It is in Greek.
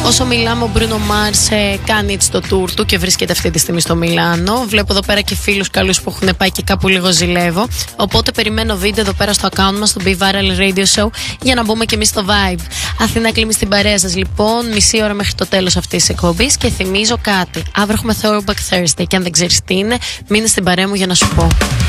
Όσο μιλάμε, ο Bruno Mars κάνει έτσι το tour του και βρίσκεται αυτή τη στιγμή στο Μιλάνο. Βλέπω εδώ πέρα και φίλους καλούς που έχουν πάει και κάπου λίγο ζηλεύω. Οπότε περιμένω βίντεο εδώ πέρα στο account μας, στο Be Viral Radio Show, για να μπούμε και εμείς στο vibe. Αθηνά Κλίμη στην παρέα σας λοιπόν, μισή ώρα μέχρι το τέλος αυτής της εκπομπής. Και θυμίζω κάτι. Αύριο έχουμε Throwback Thursday. Και αν δεν ξέρεις τι είναι, μείνε στην παρέα μου για να σου πω.